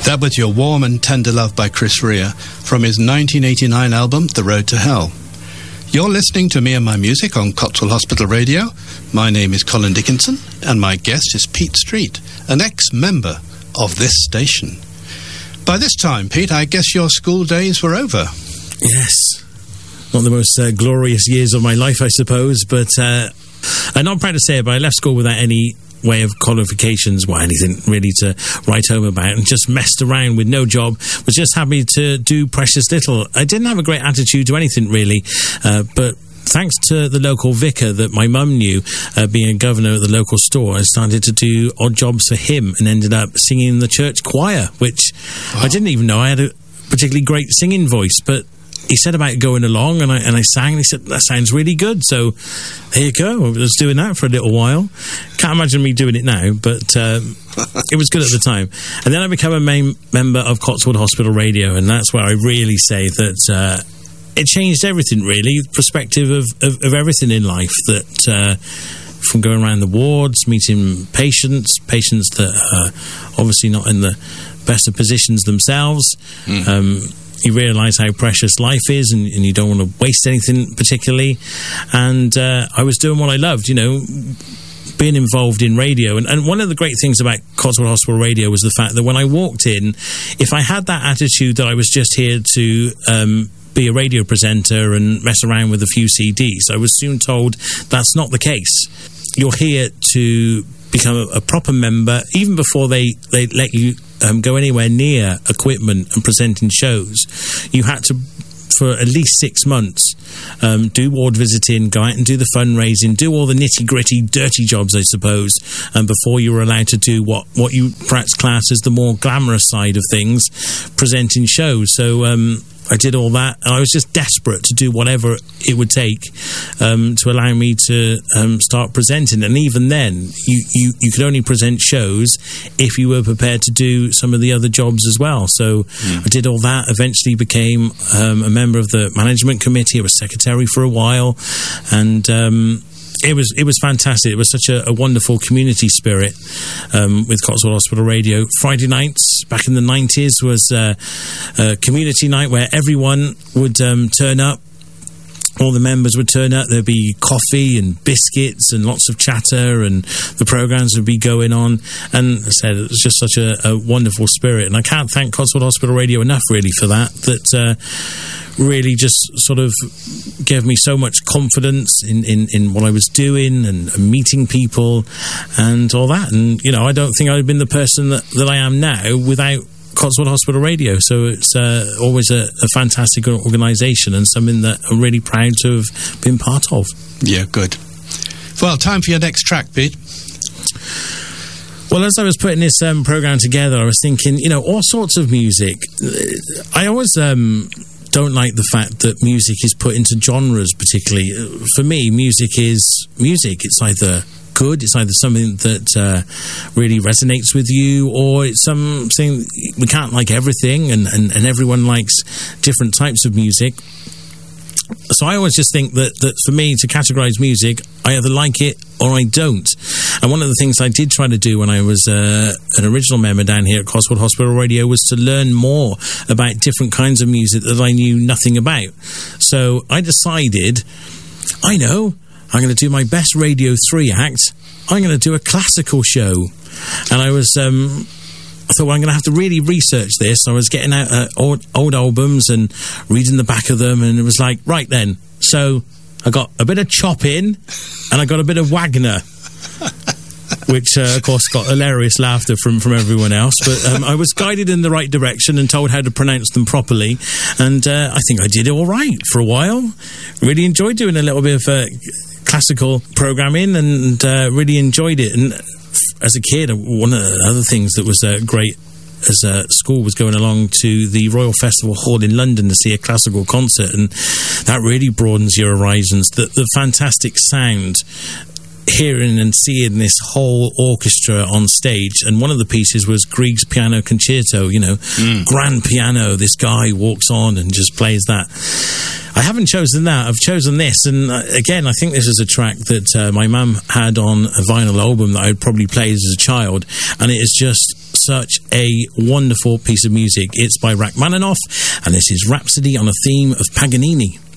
That was Your Warm and Tender Love by Chris Rea from his 1989 album, The Road to Hell. You're listening to Me and My Music on Cotswold Hospital Radio. My name is Colin Dickinson, and my guest is Pete Street, an ex-member of this station. By this time, Pete, I guess your school days were over. Yes. Not the most glorious years of my life, I suppose, but I'm not proud to say it, but I left school without any way of qualifications, well, anything really to write home about, and just messed around with no job, was just happy to do precious little. I didn't have a great attitude to anything really, but thanks to the local vicar that my mum knew, being a governor at the local store, I started to do odd jobs for him and ended up singing in the church choir, which I didn't even know I had a particularly great singing voice, but he said about going along, and I sang, and he said, that sounds really good, so there you go. I was doing that for a little while. Can't imagine me doing it now, but it was good at the time. And then I became a main member of Cotswold Hospital Radio, and that's where I really say that it changed everything, really, perspective of everything in life, that from going around the wards, meeting patients that are obviously not in the best of positions themselves, you realise how precious life is, and you don't want to waste anything particularly. And I was doing what I loved, you know, being involved in radio. And one of the great things about Cotswold Hospital Radio was the fact that when I walked in, if I had that attitude that I was just here to be a radio presenter and mess around with a few CDs, I was soon told that's not the case. You're here to become a proper member. Even before they let you go anywhere near equipment and presenting shows, you had to, for at least 6 months, do ward visiting, go out and do the fundraising, do all the nitty-gritty, dirty jobs, I suppose, before you were allowed to do what you perhaps class as the more glamorous side of things, presenting shows. So I did all that, and I was just desperate to do whatever it would take to allow me to start presenting. And even then, you could only present shows if you were prepared to do some of the other jobs as well. So I did all that, eventually became a member of the management committee. I was secretary for a while, and it was fantastic. It was such a wonderful community spirit with Cotswold Hospital Radio. Friday nights back in the 90s was a community night where everyone would turn up. All the members would turn up. There'd be coffee and biscuits and lots of chatter, and the programmes would be going on. And as I said, it was just such a wonderful spirit. And I can't thank Cotswold Hospital Radio enough, really, for that. That really just sort of gave me so much confidence in what I was doing and meeting people and all that. And, you know, I don't think I'd have been the person that I am now without Cotswold Hospital Radio. So it's always a fantastic organisation and something that I'm really proud to have been part of. Yeah, good. Well, time for your next track, Pete. Well, as I was putting this programme together, I was thinking, you know, all sorts of music. I always don't like the fact that music is put into genres particularly. For me, music is music. It's either good, it's either something that really resonates with you, or it's something we can't like everything, and everyone likes different types of music. So I always just think that for me to categorise music, I either like it or I don't. And one of the things I did try to do when I was an original member down here at Cotswold Hospital Radio was to learn more about different kinds of music that I knew nothing about. So I decided, I know, I'm going to do my best Radio 3 act. I'm going to do a classical show. And I thought, well, I'm going to have to really research this. I was getting out old albums and reading the back of them, and it was like, right then. So I got a bit of Chopin, and I got a bit of Wagner, which, of course, got hilarious laughter from everyone else. But I was guided in the right direction and told how to pronounce them properly. And I think I did it all right for a while. Really enjoyed doing a little bit of classical programming, and really enjoyed it. And as a kid, one of the other things that was great as a school was going along to the Royal Festival Hall in London to see a classical concert, and that really broadens your horizons. The fantastic sound, hearing and seeing this whole orchestra on stage. And one of the pieces was Grieg's Piano Concerto, you know, grand piano. This guy walks on and just plays that. I haven't chosen that. I've chosen this. And again, I think this is a track that my mum had on a vinyl album that I'd probably played as a child. And it is just such a wonderful piece of music. It's by Rachmaninoff, and this is Rhapsody on a Theme of Paganini.